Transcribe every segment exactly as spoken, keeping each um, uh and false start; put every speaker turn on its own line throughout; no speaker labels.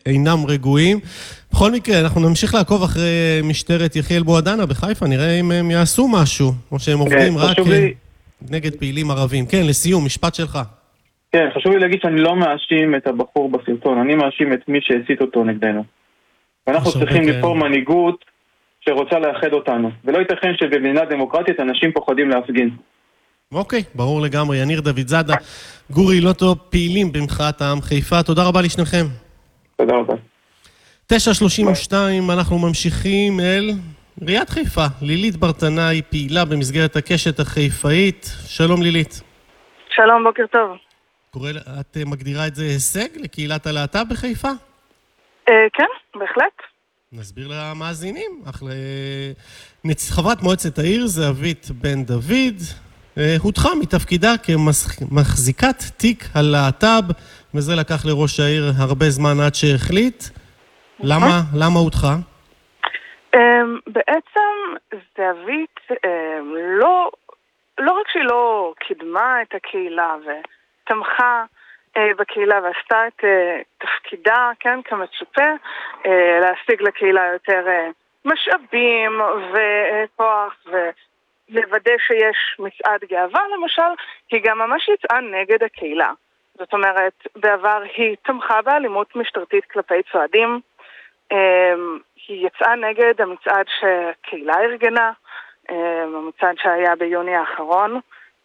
אינם רגועים. בכל מקרה, אנחנו נמשיך לעקוב אחרי משטרת יחיאל בועדנה בחיפה, נראה אם הם יעשו משהו, או שהם עובדים רק
לי...
נגד פעילים ערבים. כן, לסיום, משפט שלך.
כן, חשוב לי להגיד שאני לא מאשים את הבחור בסרטון, אני מאשים את מי שהסית אותו נגדנו. ואנחנו צריכים כן. לבחור מנהיגות שרוצה לאחד אותנו, ולא ייתכן שבמדינה דמוקרטית אנשים פוחדים להפגין.
אוקיי, ברור לגמרי. יניר דוד זאדה, גורי לוטו, פעילים במחאת העם חיפה. תודה רבה לשניכם.
תודה רבה.
תשע שלושים ושתיים, אנחנו ממשיכים אל עיריית חיפה. לילית ברטנה היא פעילה במסגרת הקשת החיפאית. שלום לילית.
שלום, בוקר טוב.
קורא, את מגדירה את זה הישג לקהילת הלהט"ב בחיפה?
אה, כן, בהחלט.
נסביר למאזינים. אך חברת מועצת העיר זהבית בן דוד הודחה מתפקידה כמחזיקת תיק הלהט"ב, וזה לקח לראש העיר הרבה זמן עד שהחליט. למה? למה הודחה?
בעצם זהבית לא, לא רק שהיא לא קידמה את הקהילה ותמכה בקהילה ועשתה את תפקידה, כן, כמצופה, להשיג לקהילה יותר משאבים וכוח ולוודא שיש מצעד גאווה למשל, היא גם ממש יצאה נגד הקהילה. זאת אומרת, בעבר היא תמכה באלימות משטרתית כלפי צועדים, היא יצאה נגד המצעד שהקהילה ארגנה, המצעד שהיה ביוני האחרון,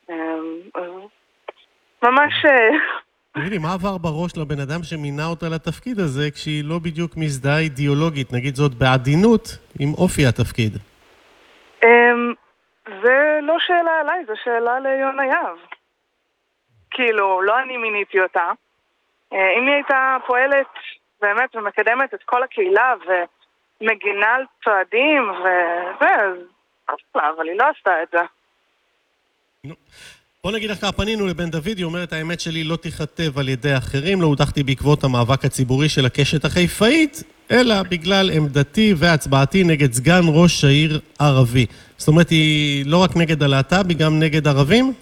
ממש...
תגידי, מה עבר בראש לבן אדם שמינה אותה לתפקיד הזה כשהיא לא בדיוק מזדהה אידיאולוגית, נגיד זאת בעדינות, עם אופי התפקיד?
זה לא שאלה עליי, זה שאלה ליונה יהב. כאילו, לא אני מיניתי אותה. אם היא הייתה פועלת באמת ומקדמת את כל הקהילה ומגינה על צועדים וזה, אז אבל היא לא עשתה את זה.
בוא נגיד לך, פנינו לבן דוד, היא אומרת, האמת שלי לא תיכתב על ידי אחרים, לא הודחתי בעקבות המאבק הציבורי של הקשת החיפאית, אלא בגלל עמדתי והצבעתי נגד סגן ראש העיר ערבי. זאת אומרת, היא לא רק נגד הלהט"ב, היא גם נגד ערבים?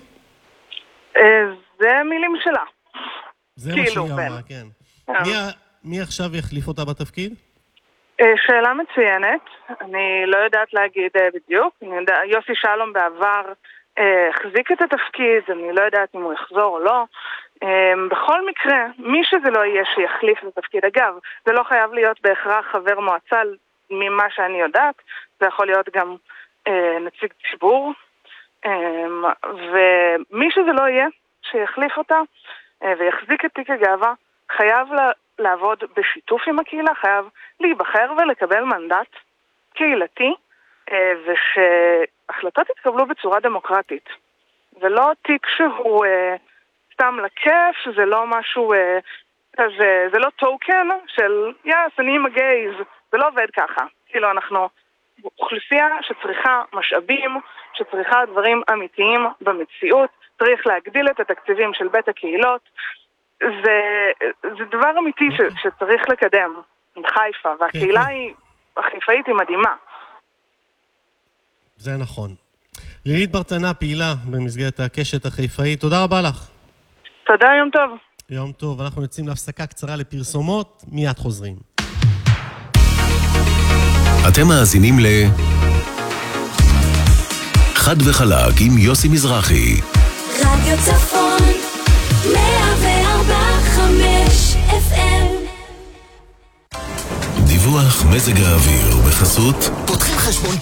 זה מילים שלה.
זה מה שהיא אמרה, כן. מי עכשיו יחליף אותה בתפקיד?
שאלה מצוינת. אני לא יודעת להגיד בדיוק. יוסי שלום בעבר החזיק את התפקיד, אני לא יודעת אם הוא יחזור או לא. בכל מקרה, מי שזה לא יהיה שיחליף את התפקיד, אגב, זה לא חייב להיות בהכרח חבר מועצה ממה שאני יודעת, זה יכול להיות גם נציג ציבור, ומי שזה לא יהיה שיחליף אותה ויחזיק את תיק הגאווה, חייב לעבוד בשיתוף עם הקהילה, חייב להיבחר ולקבל מנדט קהילתי, ושהחלטות יתקבלו בצורה דמוקרטית. זה לא תיק שהוא אה, סתם לכיף, זה לא משהו אה, כזה, זה לא טוקן של יאס, אני עם הגייז, זה לא עובד ככה. כאילו אנחנו אוכלוסייה שצריכה משאבים, שצריכה דברים אמיתיים במציאות, צריך להגדיל את התקציבים של בית הקהילות, זה, זה דבר אמיתי ש, שצריך לקדם עם חיפה, והקהילה היא, החיפאית היא מדהימה.
זה נכון. לילית ברטנה, פעילה במסגרת הקשת החיפאית. תודה רבה לך.
תודה, יום טוב.
יום טוב. אנחנו יוצאים להפסקה קצרה לפרסומות. מיד חוזרים.
אתם מאזינים ל... חד וחלק עם יוסי מזרחי.
רדיו צפון מאה וארבע חמש אף אם.
דיווח מזג האוויר בחסות...
פותחים חשבון